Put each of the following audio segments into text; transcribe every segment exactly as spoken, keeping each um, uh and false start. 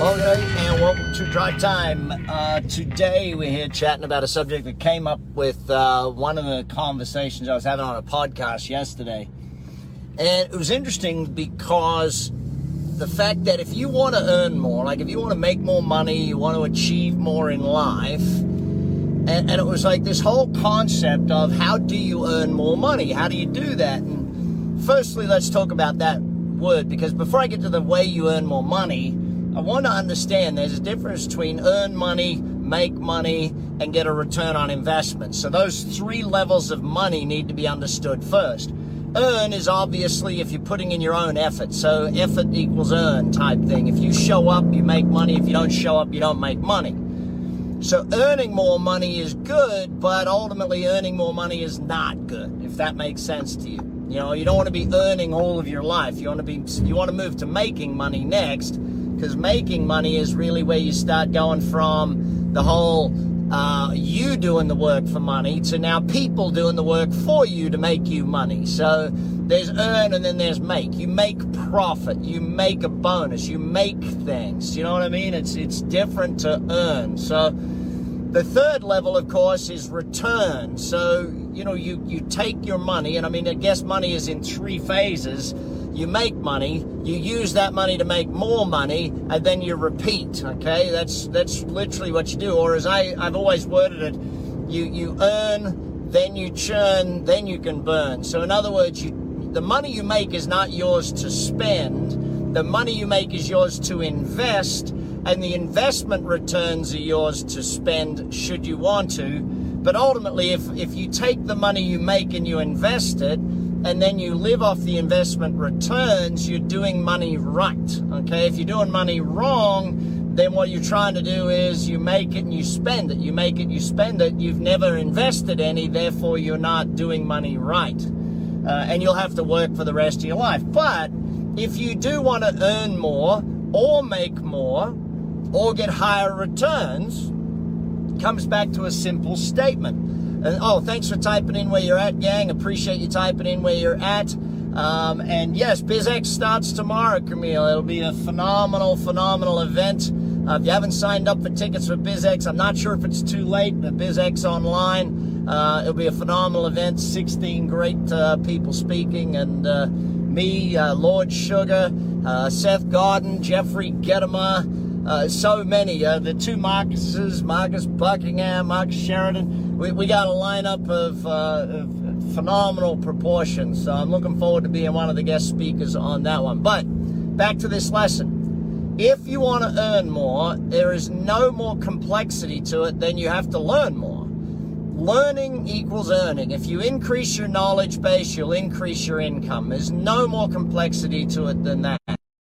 Okay, and welcome to Drive Time. Uh, today we're here chatting about a subject that came up with uh, one of the conversations I was having on a podcast yesterday. And it was interesting because the fact that if you want to earn more, like if you want to make more money, you want to achieve more in life, and, and it was like this whole concept of how do you earn more money? How do you do that? And firstly, let's talk about that word, because before I get to the way you earn more money, I want to understand there's a difference between earn money, make money, and get a return on investment. So those three levels of money need to be understood first. Earn is obviously if you're putting in your own effort. So effort equals earn type thing. If you show up, you make money. If you don't show up, you don't make money. So earning more money is good, but ultimately earning more money is not good, if that makes sense to you. You know, you don't want to be earning all of your life. You want to be, you want to move to making money next. Because making money is really where you start going from the whole uh, you doing the work for money to now people doing the work for you to make you money. So there's earn and then there's make. You make profit. You make a bonus. You make things. You know what I mean? It's it's different to earn. So the third level, of course, is return. So, you know, you, you take your money, and I mean, I guess money is in three phases. You make money, you use that money to make more money, and then you repeat, okay? That's that's literally what you do. Or as I, I've always worded it, you, you earn, then you churn, then you can burn. So in other words, you, the money you make is not yours to spend. The money you make is yours to invest, and the investment returns are yours to spend should you want to. But ultimately, if, if you take the money you make and you invest it, and then you live off the investment returns, you're doing money right, okay? If you're doing money wrong, then what you're trying to do is you make it and you spend it. You make it, you spend it. You've never invested any, therefore you're not doing money right. Uh, and you'll have to work for the rest of your life. But if you do want to earn more or make more or get higher returns, it comes back to a simple statement. And, oh, thanks for typing in where you're at, gang. Appreciate you typing in where you're at. Um, and yes, BizX starts tomorrow, Camille. It'll be a phenomenal, phenomenal event. Uh, if you haven't signed up for tickets for BizX, I'm not sure if it's too late, but BizX Online, uh, it'll be a phenomenal event. sixteen great uh, people speaking, and uh, me, uh, Lord Sugar, uh, Seth Godin, Jeffrey Gedimer, uh, so many. Uh, the two Marcuses, Marcus Buckingham, Marcus Sheridan. We, we got a lineup of, uh, of phenomenal proportions, so I'm looking forward to being one of the guest speakers on that one. But back to this lesson. If you want to earn more, there is no more complexity to it than you have to learn more. Learning equals earning. If you increase your knowledge base, you'll increase your income. There's no more complexity to it than that.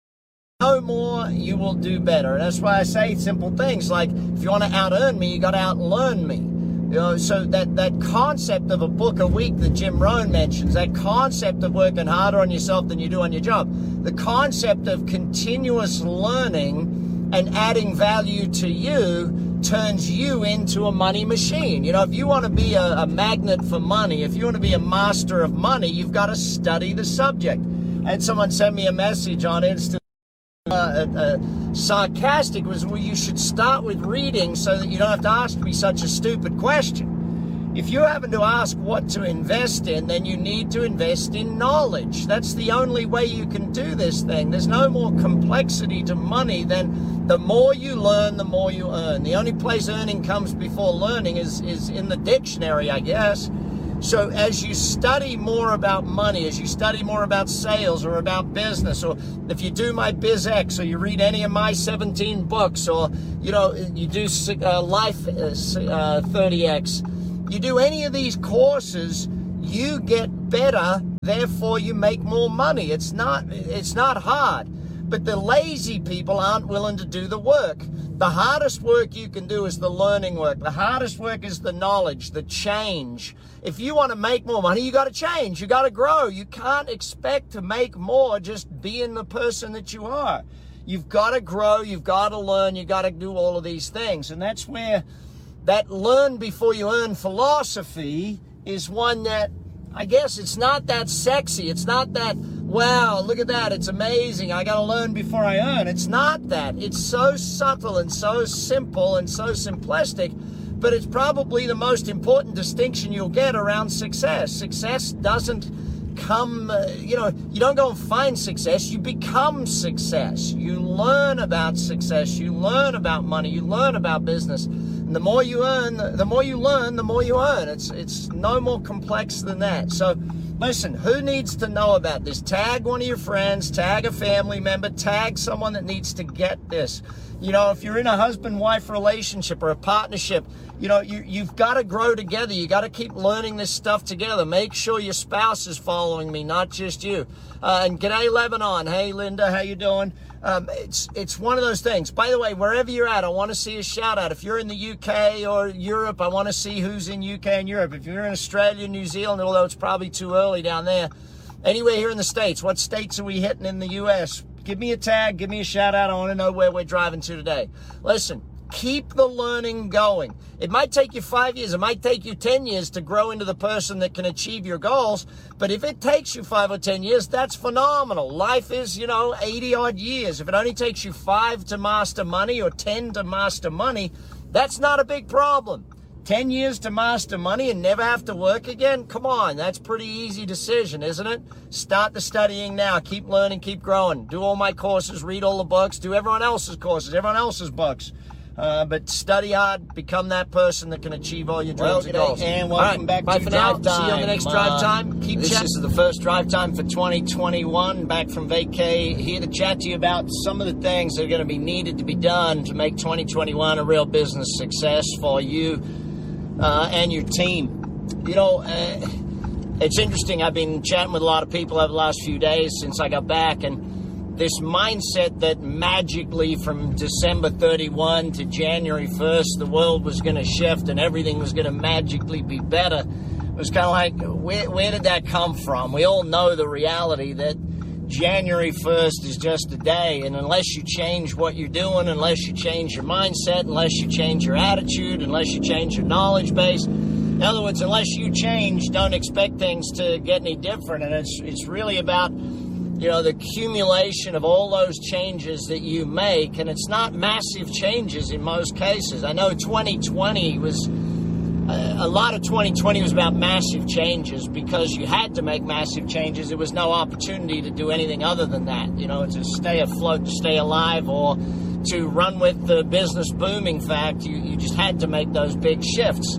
No more, you will do better. And that's why I say simple things like, if you want to out-earn me, you got to out-learn me. You know, so that, that concept of a book a week that Jim Rohn mentions, that concept of working harder on yourself than you do on your job, the concept of continuous learning and adding value to you turns you into a money machine. You know, if you want to be a, a magnet for money, if you want to be a master of money, you've got to study the subject. And someone sent me a message on Instagram. Uh, uh, sarcastic was, well, you should start with reading so that you don't have to ask me such a stupid question. If you're having to ask what to invest in, then you need to invest in knowledge. That's the only way you can do this thing. There's no more complexity to money than the more you learn, the more you earn. The only place earning comes before learning is, is in the dictionary, I guess. So as you study more about money, as you study more about sales or about business, or if you do my BizX, or you read any of my seventeen books, or, you know, you do uh, Life uh, thirty X, you do any of these courses, you get better, therefore you make more money. It's not, it's not hard. But the lazy people aren't willing to do the work. The hardest work you can do is the learning work. The hardest work is the knowledge, the change. If you want to make more money, you got to change. You got to grow. You can't expect to make more just being the person that you are. You've got to grow. You've got to learn. You've got to do all of these things. And that's where that learn before you earn philosophy is one that, I guess it's not that sexy. It's not that wow, look at that, it's amazing, I gotta learn before I earn. It's not that. It's so subtle and so simple and so simplistic, but it's probably the most important distinction you'll get around success. Success doesn't come, uh, you know, you don't go and find success, you become success. You learn about success, you learn about money, you learn about business. And the more you earn, the more you learn, the more you earn. It's, it's no more complex than that. So listen, who needs to know about this? Tag one of your friends, tag a family member, tag someone that needs to get this. You know, if you're in a husband-wife relationship or a partnership, you know, you, you've got to grow together. You got to keep learning this stuff together. Make sure your spouse is following me, not just you. Uh, and g'day, Lebanon. Hey, Linda, how you doing? Um, it's it's one of those things. By the way, wherever you're at, I want to see a shout out. If you're in the U K or Europe, I want to see who's in U K and Europe. If you're in Australia, New Zealand, although it's probably too early down there. Anywhere here in the States, what states are we hitting in the U S? Give me a tag, give me a shout out. I want to know where we're driving to today. Listen, keep the learning going. It might take you five years, it might take you ten years to grow into the person that can achieve your goals. But if it takes you five or ten years, that's phenomenal. Life is, you know, eighty odd years. If it only takes you five to master money or ten to master money, that's not a big problem. ten years to master money and never have to work again? Come on, that's a pretty easy decision, isn't it? Start the studying now. Keep learning, keep growing. Do all my courses, read all the books, do everyone else's courses, everyone else's books. Uh, but study hard, become that person that can achieve all your dreams well, and goals. And welcome right, back bye to for Drive now. Time. See you on the next Drive uh, Time. Keep This chat- is the first Drive Time for twenty twenty-one. Back from vacay, here to chat to you about some of the things that are going to be needed to be done to make twenty twenty-one a real business success for you uh, and your team. You know, uh, it's interesting. I've been chatting with a lot of people over the last few days since I got back, and this mindset that magically from December thirty-first to January first, the world was going to shift and everything was going to magically be better. It was kind of like, where, where did that come from? We all know the reality that January first is just a day, and unless you change what you're doing, unless you change your mindset, unless you change your attitude, unless you change your knowledge base, in other words, unless you change, don't expect things to get any different. And it's it's really about, you know, the accumulation of all those changes that you make, and it's not massive changes in most cases. I know twenty twenty was, uh, a lot of twenty twenty was about massive changes because you had to make massive changes. There was no opportunity to do anything other than that, you know, to stay afloat, to stay alive, or to run with the business booming fact. You, you just had to make those big shifts.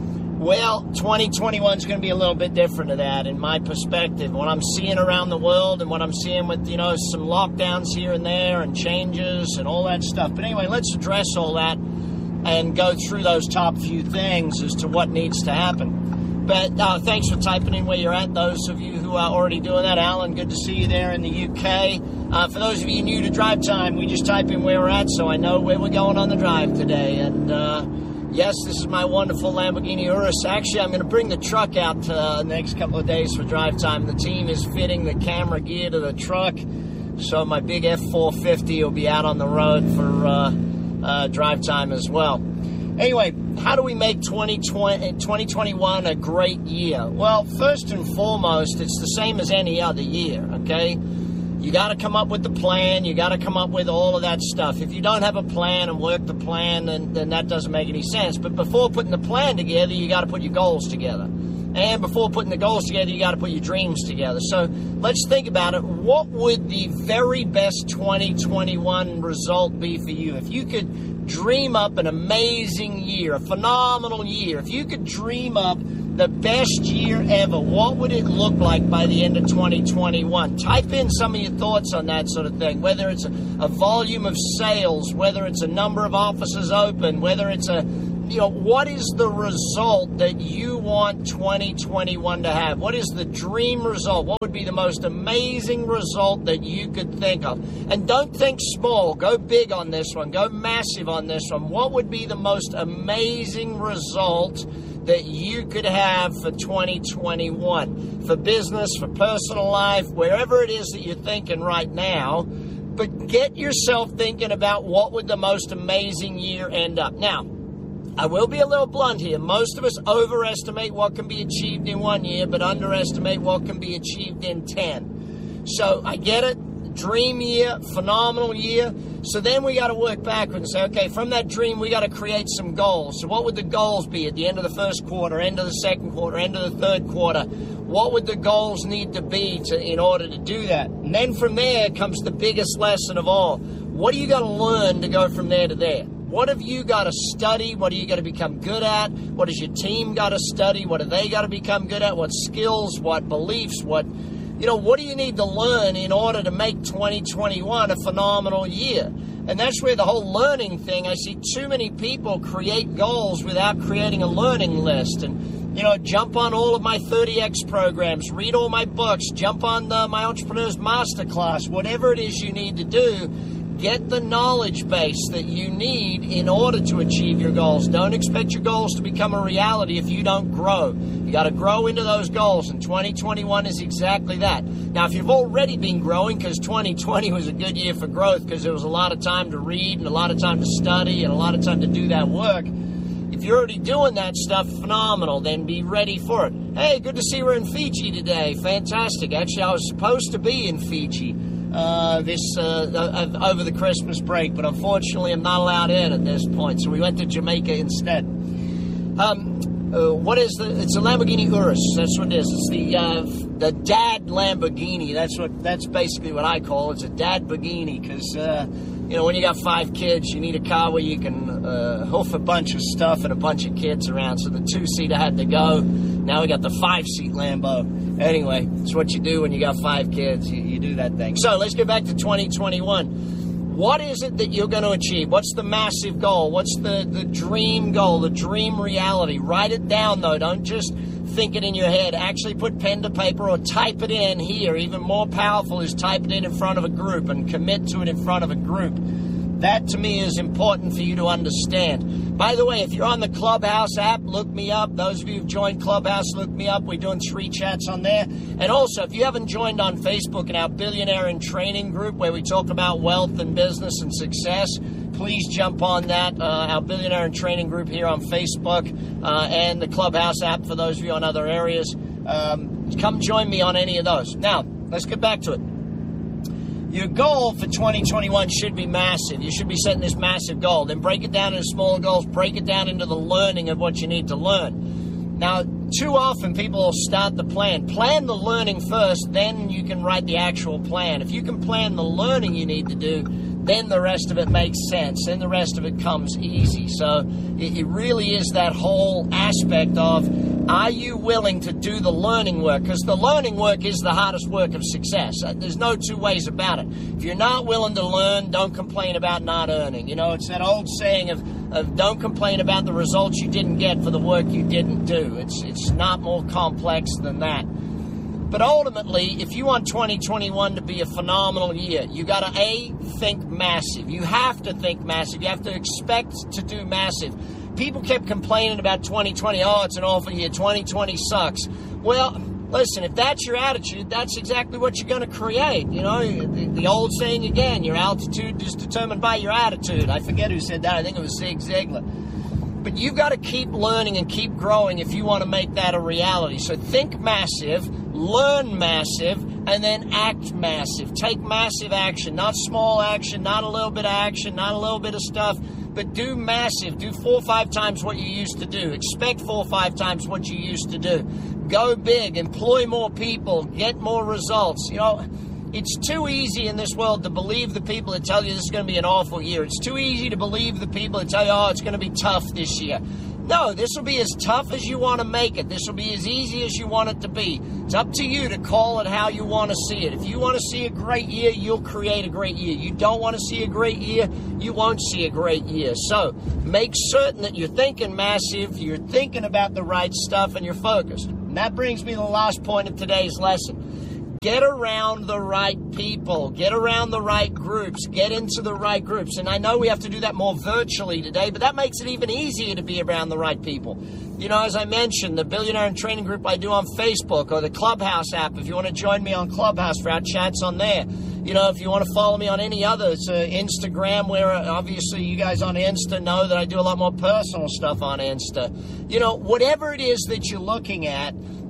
Well, twenty twenty-one is going to be a little bit different of that, in my perspective. What I'm seeing around the world and what I'm seeing with, you know, some lockdowns here and there and changes and all that stuff. But anyway, let's address all that and go through those top few things as to what needs to happen. But uh, thanks for typing in where you're at, those of you who are already doing that. Alan, good to see you there in the U K. Uh, for those of you new to Drive Time, we just type in where we're at so I know where we're going on the drive today. And, uh... yes, this is my wonderful Lamborghini Urus. Actually, I'm going to bring the truck out uh, the next couple of days for Drive Time. The team is fitting the camera gear to the truck, so my big F four fifty will be out on the road for uh, uh, Drive Time as well. Anyway, how do we make twenty twenty, twenty twenty-one a great year? Well, first and foremost, it's the same as any other year, okay? You got to come up with the plan. You got to come up with all of that stuff. If you don't have a plan and work the plan, then, then that doesn't make any sense. But before putting the plan together, you got to put your goals together. And before putting the goals together, you got to put your dreams together. So let's think about it. What would the very best twenty twenty-one result be for you? If you could dream up an amazing year, a phenomenal year, if you could dream up the best year ever, what would it look like by the end of twenty twenty-one? Type in some of your thoughts on that sort of thing, whether it's a, a volume of sales, whether it's a number of offices open, whether it's a, you know, what is the result that you want twenty twenty-one to have? What is the dream result? What would be the most amazing result that you could think of? And don't think small. Go big on this one. Go massive on this one. What would be the most amazing result that you could have for twenty twenty-one? For business, for personal life, wherever it is that you're thinking right now. But get yourself thinking about what would the most amazing year end up. Now, I will be a little blunt here. Most of us overestimate what can be achieved in one year, but underestimate what can be achieved in ten. So I get it. Dream year, phenomenal year. So then we got to work backwards and say, okay, from that dream, we got to create some goals. So what would the goals be at the end of the first quarter, end of the second quarter, end of the third quarter? What would the goals need to be to in order to do that? And then from there comes the biggest lesson of all. What do you got to learn to go from there to there? What have you got to study? What are you got to become good at? What does your team got to study? What have they got to become good at? What skills, what beliefs, what... You know, what do you need to learn in order to make twenty twenty-one a phenomenal year? And that's where the whole learning thing, I see too many people create goals without creating a learning list. And, you know, jump on all of my thirty X programs, read all my books, jump on the, my Entrepreneur's Masterclass, whatever it is you need to do. Get the knowledge base that you need in order to achieve your goals. Don't expect your goals to become a reality if you don't grow. You got to grow into those goals, and twenty twenty-one is exactly that. Now, if you've already been growing, because twenty twenty was a good year for growth, because there was a lot of time to read and a lot of time to study and a lot of time to do that work, if you're already doing that stuff, phenomenal, then be ready for it. Hey, good to see we're in Fiji today. Fantastic. Actually, I was supposed to be in Fiji uh, this uh, over the Christmas break, but unfortunately I'm not allowed in at this point, so we went to Jamaica instead. Um, uh, what is the? It's a Lamborghini Urus. That's what it is. It's the uh, the dad Lamborghini. That's what. That's basically what I call it. It's a dad Lamborghini because uh, you know when you got five kids, you need a car where you can uh, hoof a bunch of stuff and a bunch of kids around. So the two seater had to go. Now we got the five seat Lambo. Anyway, it's what you do when you got five kids. You, you do that thing. So let's get back to twenty twenty-one. What is it that you're going to achieve? What's the massive goal? What's the, the dream goal, the dream reality? Write it down, though. Don't just think it in your head. Actually put pen to paper or type it in here. Even more powerful is type it in in front of a group and commit to it in front of a group. That, to me, is important for you to understand. By the way, if you're on the Clubhouse app, look me up. Those of you who've joined Clubhouse, look me up. We're doing three chats on there. And also, if you haven't joined on Facebook in our Billionaire in Training group where we talk about wealth and business and success, please jump on that. Uh, our Billionaire in Training group here on Facebook uh, and the Clubhouse app for those of you on other areas. Um, come join me on any of those. Now, let's get back to it. Your goal for twenty twenty-one should be massive. You should be setting this massive goal. Then break it down into smaller goals. Break it down into the learning of what you need to learn. Now, too often people will start the plan. Plan the learning first, then you can write the actual plan. If you can plan the learning you need to do, then the rest of it makes sense. Then the rest of it comes easy. So it, it really is that whole aspect of, are you willing to do the learning work? Because the learning work is the hardest work of success. There's no two ways about it. If you're not willing to learn, don't complain about not earning. You know, it's that old saying of, of don't complain about the results you didn't get for the work you didn't do. It's, it's not more complex than that. But ultimately, if you want twenty twenty-one to be a phenomenal year, you got to, A, think massive. You have to think massive. You have to expect to do massive. People kept complaining about twenty twenty. Oh, it's an awful year. twenty twenty sucks. Well, listen, if that's your attitude, that's exactly what you're going to create. You know, the, the old saying again, your altitude is determined by your attitude. I forget who said that. I think it was Zig Ziglar. But you've got to keep learning and keep growing if you want to make that a reality. So think massive, learn massive, and then act massive. Take massive action, not small action, not a little bit of action, not a little bit of stuff, but do massive. Do four or five times what you used to do. Expect four or five times what you used to do. Go big, employ more people, get more results. You know, it's too easy in this world to believe the people that tell you this is going to be an awful year. It's too easy to believe the people that tell you, oh, it's going to be tough this year. No, this will be as tough as you want to make it. This will be as easy as you want it to be. It's up to you to call it how you want to see it. If you want to see a great year, you'll create a great year. You don't want to see a great year, you won't see a great year. So make certain that you're thinking massive, you're thinking about the right stuff, and you're focused. And that brings me to the last point of today's lesson. Get around the right people. Get around the right groups. Get into the right groups. And I know we have to do that more virtually today, but that makes it even easier to be around the right people. You know, as I mentioned, the Billionaire in Training group I do on Facebook, or the Clubhouse app, if you want to join me on Clubhouse for our chats on there. You know, if you want to follow me on any other, it's uh, Instagram, where uh, obviously you guys on Insta know that I do a lot more personal stuff on Insta. You know, whatever it is that you're looking at,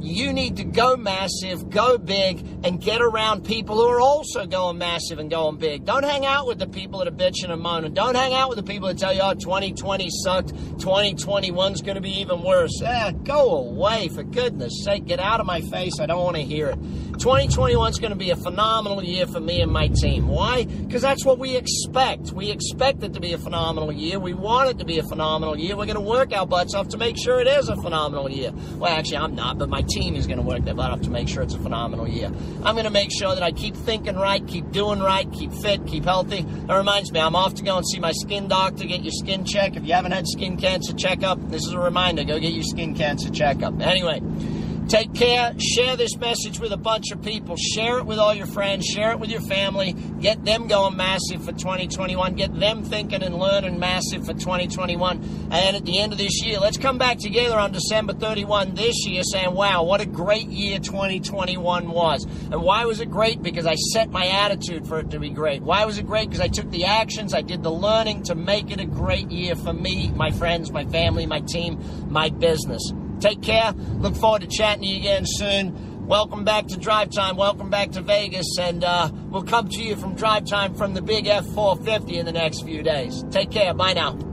you need to go massive, go big, and get around people who are also going massive and going big. Don't hang out with the people that are bitching and moaning. Don't hang out with the people that tell you, oh, twenty twenty sucked, twenty twenty-one's going to be even worse. Eh, go away, for goodness sake. Get out of my face. I don't want to hear it. twenty twenty-one's going to be a phenomenal year for me and my team. Why? Because that's what we expect. We expect it to be a phenomenal year. We want it to be a phenomenal year. We're going to work our butts off to make sure it is a phenomenal year. Well, actually, I'm not, but my team is going to work their butt off to make sure it's a phenomenal year. I'm going to make sure that I keep thinking right, keep doing right, keep fit, keep healthy. That reminds me, I'm off to go and see my skin doctor, get your skin check. If you haven't had skin cancer checkup, this is a reminder, go get your skin cancer checkup. Anyway, take care. Share this message with a bunch of people. Share it with all your friends. Share it with your family. Get them going massive for twenty twenty-one. Get them thinking and learning massive for twenty twenty-one. And at the end of this year, let's come back together on December thirty-first this year saying, wow, what a great year twenty twenty-one was. And why was it great? Because I set my attitude for it to be great. Why was it great? Because I took the actions, I did the learning to make it a great year for me, my friends, my family, my team, my business. Take care. Look forward to chatting to you again soon. Welcome back to Drive Time. Welcome back to Vegas. And uh, we'll come to you from Drive Time from the big F four fifty in the next few days. Take care. Bye now.